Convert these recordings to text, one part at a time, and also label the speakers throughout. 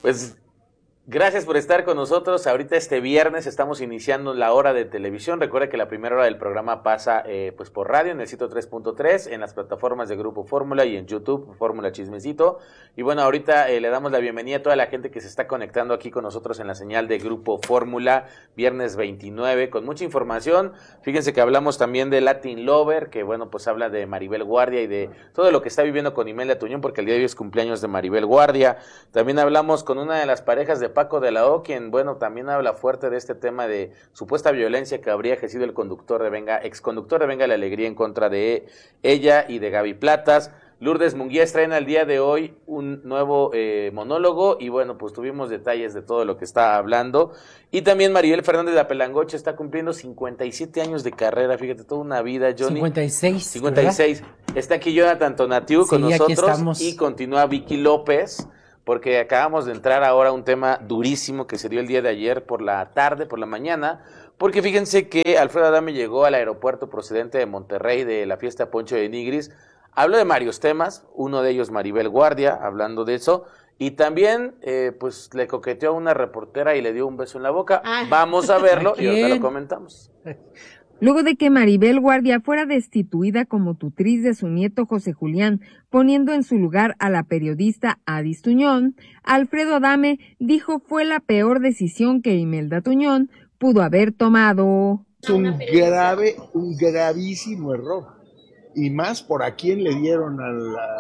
Speaker 1: Pues gracias por estar con nosotros. Ahorita este viernes estamos iniciando la hora de televisión. Recuerda que la primera hora del programa pasa pues por radio en el 103.3, en las plataformas de Grupo Fórmula y en YouTube, Fórmula Chismecito. Y bueno, ahorita le damos la bienvenida a toda la gente que se está conectando aquí con nosotros en la señal de Grupo Fórmula, viernes 29, con mucha información. Fíjense que hablamos también de Latin Lover, que bueno, pues habla de Maribel Guardia y de todo lo que está viviendo con Imelda Tuñón, porque el día de hoy es cumpleaños de Maribel Guardia. También hablamos con una de las parejas de Paco de la O, quien, bueno, también habla fuerte de este tema de supuesta violencia que habría ejercido el conductor de Venga, exconductor de Venga la Alegría en contra de ella y de Gaby Platas. Lourdes Munguía estrena el día de hoy un nuevo monólogo y bueno, pues tuvimos detalles de todo lo que está hablando. Y también Maribel Fernández de la Pelangoche está cumpliendo 57 años de carrera, fíjate, toda una vida, Johnny. 56. ¿Verdad? Está aquí Jonathan Tonatiu con nosotros y continúa Vicky López, porque acabamos de entrar ahora a un tema durísimo que se dio el día de ayer por la tarde, por la mañana, porque fíjense que Alfredo Adame llegó al aeropuerto procedente de Monterrey de la fiesta Poncho de Nigris. Habló de varios temas, uno de ellos Maribel Guardia, hablando de eso, y también pues le coqueteó a una reportera y le dio un beso en la boca. Vamos a verlo y ahorita lo comentamos.
Speaker 2: Luego de que Maribel Guardia fuera destituida como tutriz de su nieto José Julián, poniendo en su lugar a la periodista Adis Tuñón, Alfredo Adame dijo fue la peor decisión que Imelda Tuñón pudo haber tomado.
Speaker 3: Es un gravísimo error, y más por a quién le dieron a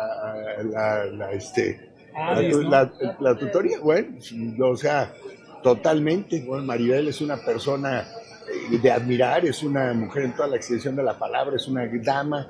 Speaker 3: la tutoría. Bueno, o sea, totalmente. Bueno, Maribel es una persona de admirar, es una mujer en toda la extensión de la palabra, es una dama.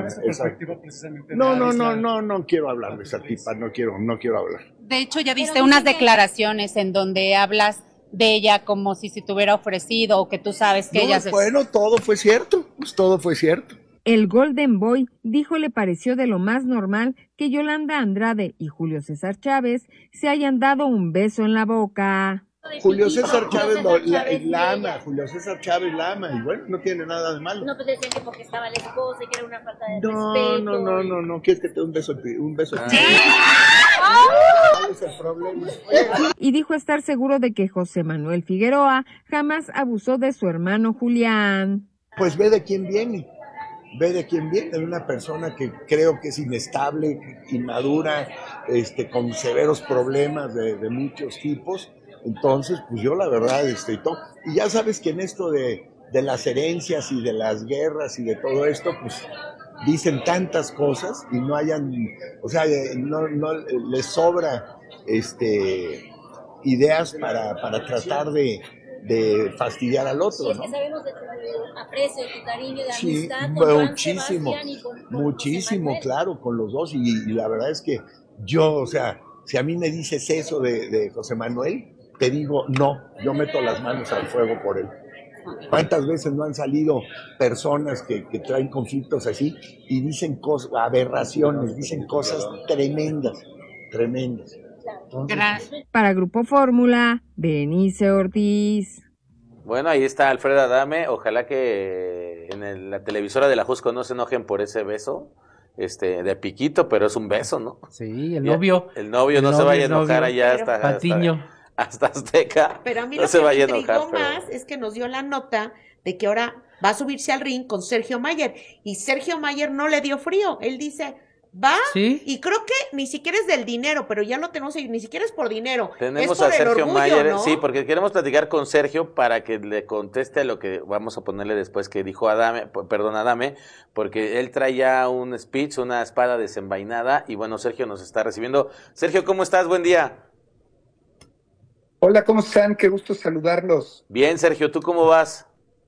Speaker 3: No quiero hablar de esa tipa, no quiero hablar.
Speaker 4: De hecho, ya diste unas declaraciones en donde hablas de ella como si se te hubiera ofrecido o que tú sabes que ella...
Speaker 3: Bueno, todo fue cierto, pues todo fue cierto.
Speaker 2: El Golden Boy dijo le pareció de lo más normal que Yolanda Andrade y Julio César Chávez se hayan dado un beso en la boca.
Speaker 3: Julio César Chávez la ama, Julio César Chávez la ama, y bueno, no tiene nada de malo.
Speaker 5: No, pues decían que porque estaba la esposa y que era una falta de respeto.
Speaker 3: No, ¿quieres que te dé un beso? ¿Sí? ¿Cuál es el problema?
Speaker 2: Y dijo estar seguro de que José Manuel Figueroa jamás abusó de su hermano Julián.
Speaker 3: Pues ve de quién viene, de una persona que creo que es inestable, inmadura, con severos problemas de muchos tipos. Entonces, pues yo la verdad, y ya sabes que en esto de las herencias y de las guerras y de todo esto, pues dicen tantas cosas y no les sobra ideas para tratar de fastidiar al otro, ¿no?
Speaker 5: Sí, es que sabemos de tu aprecio, de tu cariño, de amistad.
Speaker 3: Muchísimo, claro, con los dos, y la verdad es que yo, o sea, si a mí me dices eso de José Manuel, te digo, no, yo meto las manos al fuego por él. ¿Cuántas veces no han salido personas que traen conflictos así y dicen cosas, aberraciones, dicen cosas tremendas?
Speaker 2: Entonces, para Grupo Fórmula, Benice Ortiz.
Speaker 1: Bueno, ahí está Alfredo Adame. Ojalá que en la televisora de la Jusco no se enojen por ese beso. De piquito, pero es un beso, ¿no?
Speaker 6: Sí, el novio
Speaker 1: no se vaya a enojar allá hasta Azteca.
Speaker 7: Pero a mí
Speaker 1: no
Speaker 7: lo
Speaker 1: se
Speaker 7: que
Speaker 1: vaya
Speaker 7: me
Speaker 1: a enojar,
Speaker 7: intrigó más es que nos dio la nota de que ahora va a subirse al ring con Sergio Mayer, y Sergio Mayer no le dio frío, él dice, va,
Speaker 6: ¿sí?
Speaker 7: Y creo que ni siquiera es del dinero, pero ya lo tenemos ahí, ni siquiera es por dinero,
Speaker 1: tenemos
Speaker 7: es por
Speaker 1: a Sergio
Speaker 7: el orgullo,
Speaker 1: Mayer,
Speaker 7: ¿no?
Speaker 1: Sí, porque queremos platicar con Sergio para que le conteste a lo que vamos a ponerle después que dijo Adame, porque él trae ya un speech, una espada desenvainada, y bueno, Sergio nos está recibiendo. Sergio, ¿cómo estás? Buen día.
Speaker 8: Hola, ¿cómo están? Qué gusto saludarlos.
Speaker 1: Bien, Sergio, ¿tú cómo vas?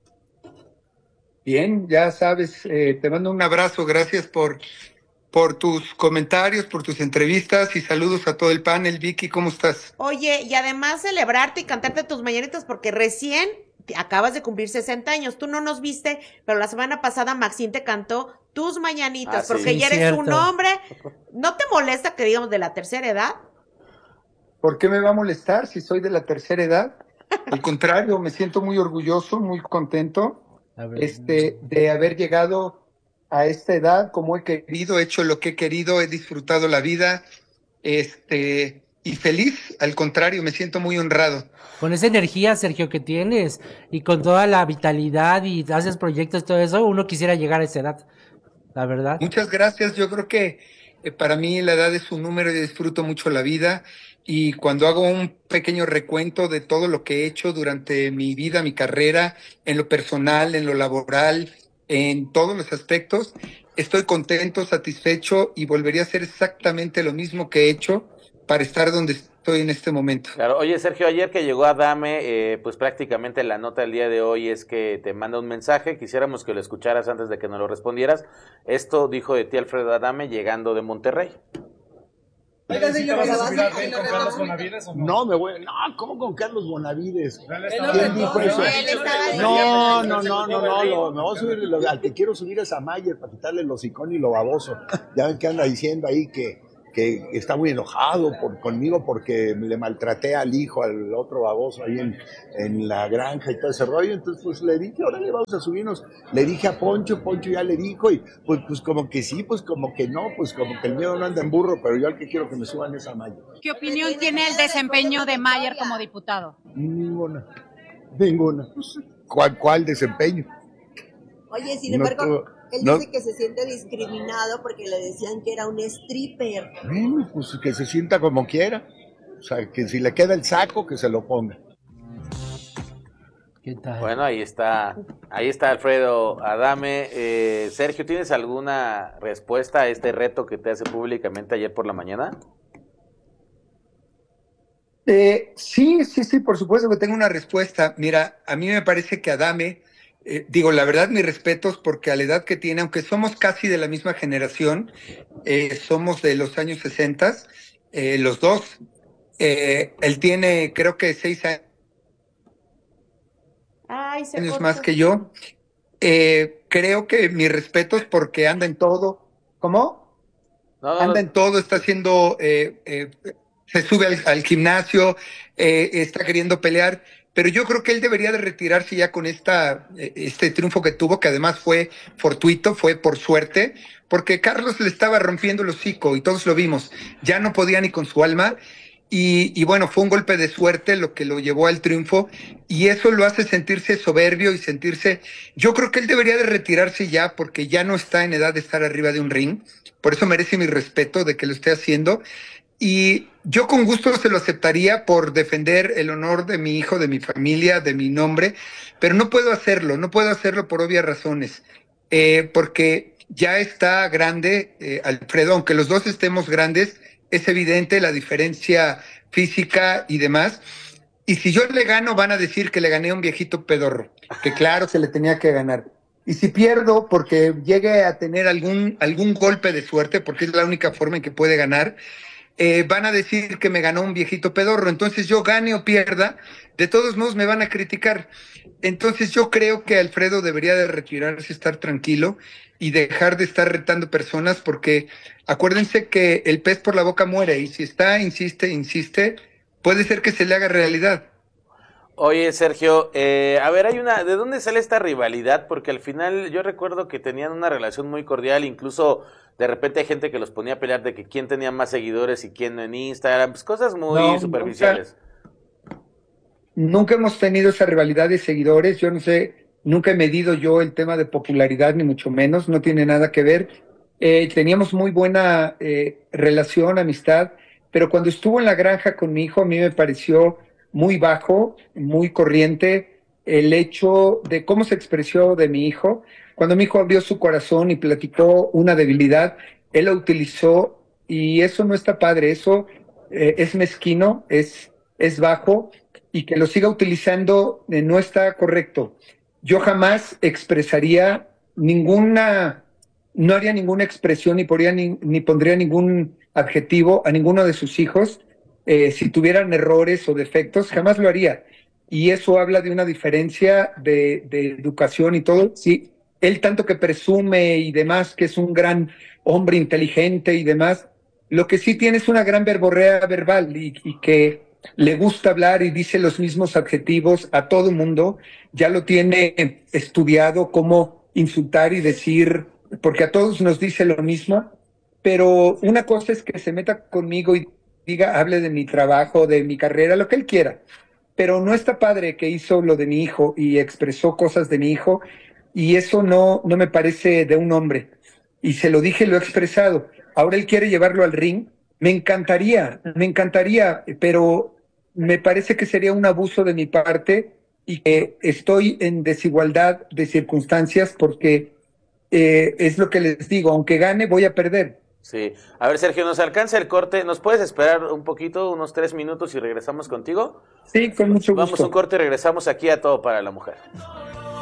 Speaker 8: Bien, ya sabes, te mando un abrazo, gracias por tus comentarios, por tus entrevistas, y saludos a todo el panel. Vicky, ¿cómo estás?
Speaker 7: Oye, y además celebrarte y cantarte tus mañanitas porque recién acabas de cumplir 60 años. Tú no nos viste, pero la semana pasada Maxine te cantó tus mañanitas, porque
Speaker 6: sí,
Speaker 7: ya eres
Speaker 6: cierto.
Speaker 7: un hombre. ¿No te molesta que digamos de la tercera edad?
Speaker 8: ¿Por qué me va a molestar si soy de la tercera edad? Al contrario, me siento muy orgulloso, muy contento de haber llegado a esta edad como he querido, he hecho lo que he querido, he disfrutado la vida, y feliz, al contrario, me siento muy honrado.
Speaker 6: Con esa energía, Sergio, que tienes y con toda la vitalidad y haces proyectos y todo eso, uno quisiera llegar a esa edad, la verdad.
Speaker 8: Muchas gracias. Yo creo que para mí la edad es un número y disfruto mucho la vida. Y cuando hago un pequeño recuento de todo lo que he hecho durante mi vida, mi carrera, en lo personal, en lo laboral, en todos los aspectos, estoy contento, satisfecho y volvería a hacer exactamente lo mismo que he hecho para estar donde estoy en este momento.
Speaker 1: Claro, oye Sergio, ayer que llegó Adame, pues prácticamente la nota del día de hoy es que te manda un mensaje, quisiéramos que lo escucharas antes de que nos lo respondieras. Esto dijo de ti Alfredo Adame llegando de Monterrey.
Speaker 9: Oiga, señor, ¿te vas a subir con Carlos Bonavides o no?
Speaker 3: No, no, ¿cómo con Carlos Bonavides?
Speaker 9: ¿Quién
Speaker 3: dijo eso? No, me voy a subir, al que quiero subir es a Mayer para quitarle el hocicón y lo baboso. Ya ven que anda diciendo ahí que está muy enojado conmigo porque le maltraté al hijo, al otro baboso ahí en la granja y todo ese rollo. Entonces pues le dije, órale, vamos a subirnos. Le dije a Poncho ya le dijo y pues como que sí, pues como que no, pues como que el miedo no anda en burro, pero yo al que quiero que me suban es a Mayer.
Speaker 4: ¿Qué opinión tiene el desempeño de Mayer como diputado?
Speaker 3: Ninguna. ¿Cuál desempeño?
Speaker 10: Oye, sin embargo, él dice que se siente discriminado porque le decían que era un stripper.
Speaker 3: Bueno, pues que se sienta como quiera. O sea, que si le queda el saco, que se lo ponga.
Speaker 6: ¿Qué tal?
Speaker 1: Bueno, ahí está Alfredo Adame. Sergio, ¿tienes alguna respuesta a este reto que te hace públicamente ayer por la mañana?
Speaker 8: Sí, por supuesto que tengo una respuesta. Mira, a mí me parece que Adame, la verdad, mis respetos, porque a la edad que tiene, aunque somos casi de la misma generación, somos de los años 60, los dos. Él tiene, creo que 6 años más que yo. Creo que mis respetos porque anda en todo. ¿Cómo? Anda en todo, está haciendo... se sube al gimnasio, está queriendo pelear, pero yo creo que él debería de retirarse ya con este triunfo que tuvo, que además fue fortuito, fue por suerte, porque Carlos le estaba rompiendo el hocico y todos lo vimos, ya no podía ni con su alma, y bueno, fue un golpe de suerte lo que lo llevó al triunfo, y eso lo hace sentirse soberbio y sentirse... Yo creo que él debería de retirarse ya, porque ya no está en edad de estar arriba de un ring, por eso merece mi respeto de que lo esté haciendo. Y yo con gusto se lo aceptaría por defender el honor de mi hijo, de mi familia, de mi nombre, pero no puedo hacerlo por obvias razones, porque ya está grande, Alfredo, aunque los dos estemos grandes, es evidente la diferencia física y demás, y si yo le gano van a decir que le gané a un viejito pedorro, que claro se le tenía que ganar. Y si pierdo porque llegue a tener algún golpe de suerte, porque es la única forma en que puede ganar, van a decir que me ganó un viejito pedorro. Entonces yo gane o pierda, de todos modos me van a criticar. Entonces yo creo que Alfredo debería de retirarse, estar tranquilo y dejar de estar retando personas, porque acuérdense que el pez por la boca muere, y si insiste, puede ser que se le haga realidad.
Speaker 1: Oye, Sergio, a ver, ¿de dónde sale esta rivalidad? Porque al final yo recuerdo que tenían una relación muy cordial, incluso de repente hay gente que los ponía a pelear de que quién tenía más seguidores y quién no en Instagram, pues cosas muy superficiales.
Speaker 8: Nunca hemos tenido esa rivalidad de seguidores, yo no sé, nunca he medido yo el tema de popularidad, ni mucho menos, no tiene nada que ver. Teníamos muy buena relación, amistad, pero cuando estuvo en la granja con mi hijo, a mí me pareció muy bajo, muy corriente, el hecho de cómo se expresó de mi hijo. Cuando mi hijo abrió su corazón y platicó una debilidad, él lo utilizó, y eso no está padre, eso es mezquino, es bajo, y que lo siga utilizando no está correcto. Yo jamás expresaría no haría ninguna expresión ni pondría ningún adjetivo a ninguno de sus hijos. Si tuvieran errores o defectos, jamás lo haría. Y eso habla de una diferencia de educación y todo. Sí, él tanto que presume y demás, que es un gran hombre inteligente y demás, lo que sí tiene es una gran verborrea verbal y que le gusta hablar y dice los mismos adjetivos a todo mundo. Ya lo tiene estudiado cómo insultar y decir, porque a todos nos dice lo mismo. Pero una cosa es que se meta conmigo diga, hable de mi trabajo, de mi carrera, lo que él quiera. Pero no está padre que hizo lo de mi hijo y expresó cosas de mi hijo, y eso no me parece de un hombre. Y se lo dije, lo he expresado. Ahora él quiere llevarlo al ring. Me encantaría, pero me parece que sería un abuso de mi parte y que estoy en desigualdad de circunstancias porque es lo que les digo, aunque gane voy a perder.
Speaker 1: Sí. A ver, Sergio, nos alcanza el corte. ¿Nos puedes esperar un poquito, unos 3 minutos y regresamos contigo?
Speaker 8: Sí, con mucho gusto.
Speaker 1: Vamos a un corte y regresamos aquí a Todo para la Mujer.